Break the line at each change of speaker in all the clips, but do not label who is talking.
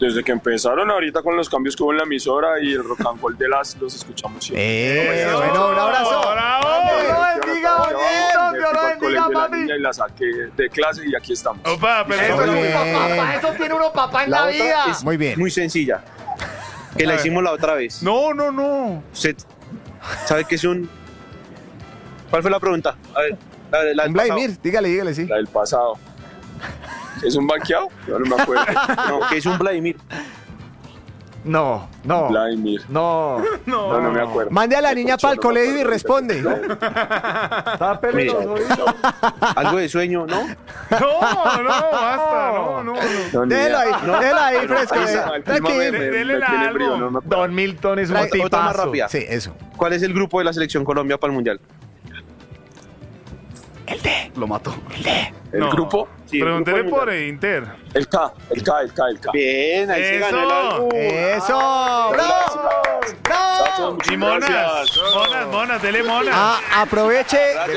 Desde que empezaron ahorita con los cambios que hubo en la emisora y el rock and roll de los escuchamos siempre.
Bueno, un abrazo.
¡Bravo!
Dios lo bendiga, bonito, Dios lo bendiga, papi.
Y la saqué de clase y aquí estamos.
Opa, pero
Eso es
eso
un
es
papá, eso tiene uno papá en la
otra
vida.
es
Muy bien.
muy sencilla. Que la hicimos la otra vez.
No.
¿Usted sabe qué es un...? ¿Cuál fue la pregunta? A ver, la del
Un Vladimir, dígale, sí.
La del pasado. ¿Es un banqueado? Yo no me acuerdo.
pasado. No, ¿qué es un Vladimir?
No.
Vladimir.
No.
No me acuerdo.
Mande a la niña para el colegio y responde.
Mire, algo de sueño, ¿no?
No, basta, no.
Déjelo ahí, fresco. Tranquilo.
Dele algo.
Don Milton es un
Otra más
tipazo.
rápida.
Sí, eso.
¿Cuál es el grupo de la selección Colombia para el Mundial?
Lo mató.
¿El
No.
grupo?
Sí, el
Pregúntele
grupo del
por Inter.
El K.
Bien, ahí se ganó el
Eso.
álbum.
¡Eso! ¡Bravo! ¡Bravo!
Y monas, dele monas.
Aproveche.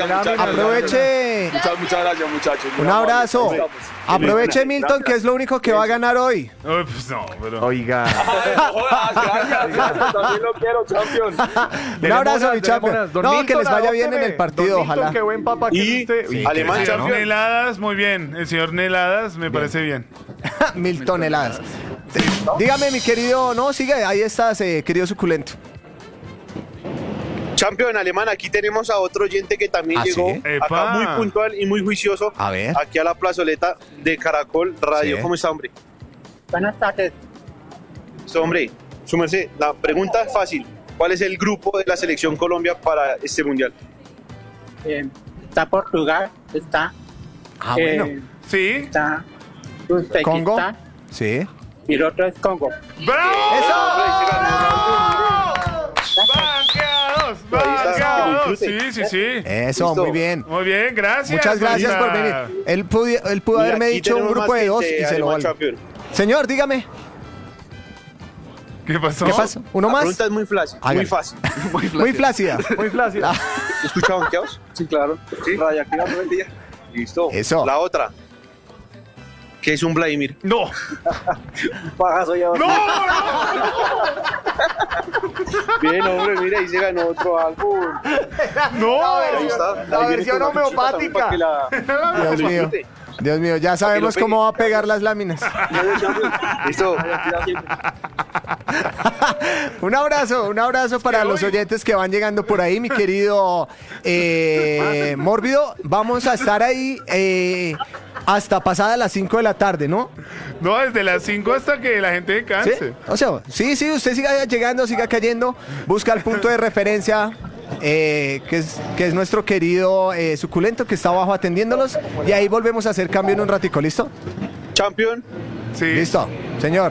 Muchas gracias, muchachos.
Un abrazo.
Ahí estamos.
Aproveche, Milton, que es lo único que va a ganar hoy.
Uy, pues no, pero...
Oiga.
No jodas, gracias. También lo quiero, champion.
Un abrazo, mi champion. No, que les vaya bien en el partido, ojalá.
Qué buen papá que
Y
usted.
Alemán
El señor
champion.
Neladas, muy bien. El señor Neladas me parece bien.
1000 toneladas. Dígame, mi querido. No, sigue, ahí estás, querido suculento.
Champion alemán, aquí tenemos a otro oyente que también
¿Ah,
llegó
sí?
Epa.
acá muy puntual y muy juicioso.
A ver.
Aquí a la plazoleta de Caracol Radio.
Sí.
¿Cómo está, hombre?
Buenas tardes.
Listo, hombre, su merced, la pregunta es fácil. ¿Cuál es el grupo de la selección Colombia para este mundial?
Está Portugal, está,
Bueno.
Sí.
está
Congo.
Uzbekistán
Sí.
y el otro es Congo.
¡Banqueados! Sí.
Eso,
Listo.
muy bien.
Muy bien, gracias.
Muchas gracias por venir. Él pudo
Mira,
haberme
aquí
dicho un
tenemos
grupo
más
de dos
gente,
y se lo
Alemán
valgo.
champion.
Señor, dígame.
¿Qué pasó?
¿Qué pasó? ¿Uno
La
más?
pregunta es muy fácil.
Hágale.
Muy fácil.
Muy flácida.
Muy flácido.
¿Escucha banqueados?
Sí, claro.
Sí.
Radioactiva todo el día.
Listo.
Eso.
La otra. ¿Qué es un Vladimir?
No.
Pagazo ya.
Bien, hombre, mira, ahí se ganó otro álbum. Ahí está.
La
Ahí viene
versión
con la chuchita
homeopática.
también para que la-
Dios mío, ya sabemos
pegue.
cómo va a pegar las láminas.
Listo.
Un abrazo para los oyentes que van llegando por ahí, mi querido Mórbido. Vamos a estar ahí hasta pasada las 5 de la tarde, ¿no?
No, desde las 5 hasta que la gente
¿Sí?
canse.
O sea, sí, usted siga llegando, siga cayendo, busca el punto de referencia, que es nuestro querido suculento que está abajo atendiéndolos, y ahí volvemos a hacer cambio en un ratico, ¿listo?
Champion.
Sí.
Listo, señor.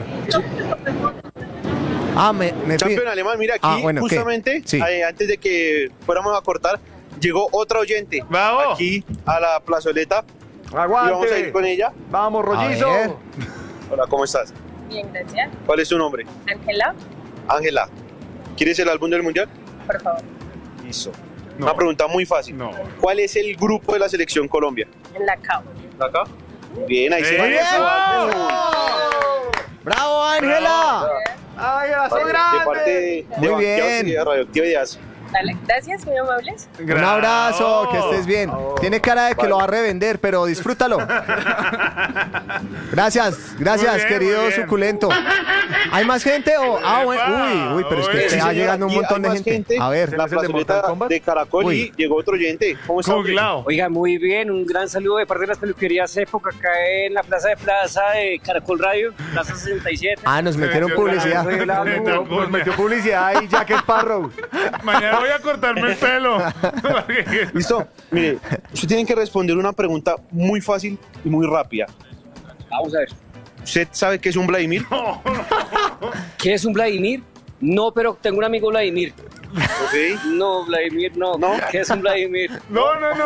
Me
Champion
pide-
alemán, mira aquí
bueno, ¿qué?
justamente,
Sí.
antes de que fuéramos a cortar, llegó otra oyente
Bravo.
aquí a la plazoleta y
Aguante.
vamos a ir con ella.
Vamos,
A ver.
rollizo.
Hola, ¿cómo estás?
Bien, gracias.
¿Cuál es tu nombre?
Ángela,
Ángela. ¿Quieres el álbum del mundial?
por favor.
Listo.
No.
Una pregunta muy fácil.
No.
¿Cuál es el grupo de la selección Colombia?
En la CAO.
¿Acá? Bien, ahí se
¡Eso!
va.
¡Bravo, Ángela!
¡Ay, abrazo
De parte
grande!
de
Muy
Banqueados
bien.
y de Radioactiva Ideas.
Dale, gracias, muy amables.
Un abrazo, que estés bien. Tiene cara de que lo va a revender, pero disfrútalo. Gracias,
Muy bien,
querido
muy bien.
suculento. ¿Hay más gente o...? Bueno. Uy, pero es que
Uy,
está
señora,
llegando un
aquí
montón
hay
de
más
gente. A ver,
en la
¿Es el de
plazoleta
Mortal Kombat?
de Caracol
Uy.
y llegó otro oyente. ¿Cómo está?
Conglao.
Oiga, muy bien, un gran saludo de parte de las peluquerías Época acá en la plaza de Caracol Radio, Plaza 67.
nos metieron publicidad.
Nos metió publicidad ahí, Jack Sparrow.
Mañana voy a cortarme el pelo.
Listo. Mire, usted tiene que responder una pregunta muy fácil y muy rápida.
Vamos a ver.
¿Usted sabe qué es un Vladimir?
¿Qué es un Vladimir? No, pero tengo un amigo Vladimir.
Ok.
No, Vladimir, no.
¿No?
¿Qué es un Vladimir?
No.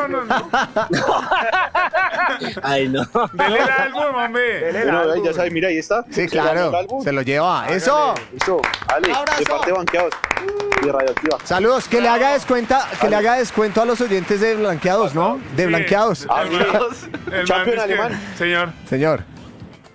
Ay, no.
Dele el álbum, hombre.
Bueno, ahí ya sabe, mira, ahí está.
Sí,
Se ganó el
claro,
álbum.
se lo lleva. ¡Eso!
Listo. Ale,
Un abrazo.
de parte de Banqueados y de Radioactiva.
Saludos, que le haga descuento a los oyentes de Blanqueados, ¿no? De
Sí.
Blanqueados.
Ah,
El man
Champion
dice que-
alemán.
Señor.
Señor.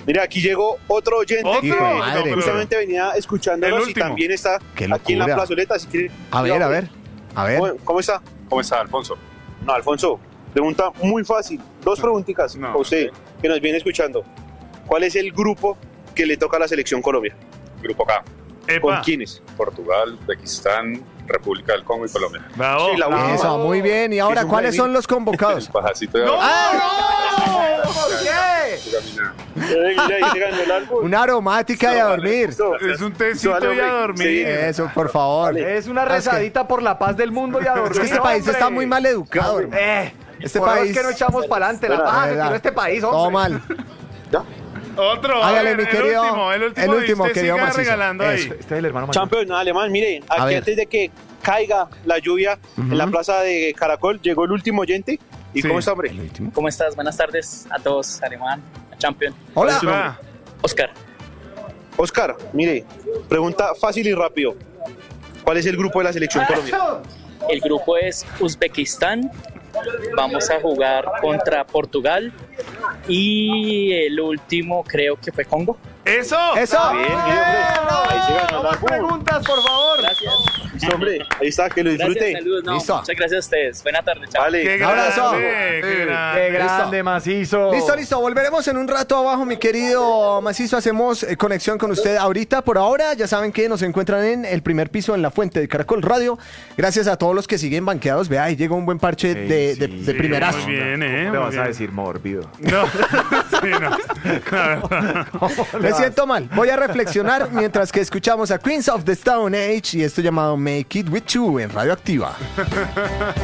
Mira, aquí llegó otro oyente
¿Otro?
que
Hijo de madre,
pero-
justamente venía
El
escuchándonos y
último.
también está
Qué
aquí en la
locura.
plazoleta. Así que,
A ver.
¿Cómo está?
¿Cómo está, Alfonso?
No, Alfonso, pregunta muy fácil. Dos preguntitas
No.
a usted que nos viene escuchando. ¿Cuál es el grupo que le toca a la selección Colombia?
Grupo K.
¿Con
Epa.
quiénes?
Portugal, Uzbekistán, República del Congo y Colombia.
Bravo.
Sí, la última.
Eso, muy bien. Y ahora,
Es un
¿cuáles
baile.
son los convocados?
El pajacito de
¡No!
¿Por qué?
Mira, ahí se ganó el álbum.
Una aromática y a dormir.
Es un tecito
Vale,
y a
hombre.
dormir.
Sí.
Eso, por favor.
Es una rezadita por la paz del mundo y a dormir.
Es que este país
hombre.
está muy mal educado, hermano. Este
Por eso
país.
es que no echamos para adelante. La
Bueno,
paja que
verdad.
tiró este país, hombre.
Todo mal.
Otro. a
Hágale,
ver,
mi querido.
El último,
el último,
y usted
querido
siga
Macizo.
regalando ahí.
Eso.
Este es el hermano mayor.
Champion alemán, mire,
A
aquí
ver.
antes de que caiga la lluvia en la plaza de Caracol, llegó el último oyente. ¿Y
Sí.
cómo está, hombre?
El último.
¿Cómo estás? Buenas tardes a todos, Alemán, a Champion.
Hola.
Ah,
Oscar,
Oscar, mire, pregunta fácil y rápido. ¿Cuál es el grupo de la selección Colombia?
el grupo es Uzbekistán. Vamos a jugar contra Portugal. Y el último creo que fue Congo.
¡Eso!
Eso.
Bien, bien, hombre. Ahí se ganó el
Más
álbum.
preguntas, por favor.
Gracias.
Listo, hombre. Ahí está, que lo
Gracias,
disfrute.
saludos. No,
Listo.
muchas gracias a ustedes. Buena tarde, chao.
Vale.
¡Qué
Un abrazo.
grande! ¡Qué
Qué
grande!
grande, macizo.
Listo. Volveremos en un rato abajo, mi querido Macizo. Hacemos conexión con usted ahorita. Por ahora, ya saben que nos encuentran en el primer piso en la fuente de Caracol Radio. Gracias a todos los que siguen banqueados. Vea, ahí llega un buen parche
Sí,
de
sí.
primerazo.
Muy bien,
Le
muy
vas a
bien.
decir mórbido.
No, sí, no.
Me siento mal. Voy a reflexionar mientras que escuchamos a Queens of the Stone Age y esto llamado Make It With You en Radio Activa.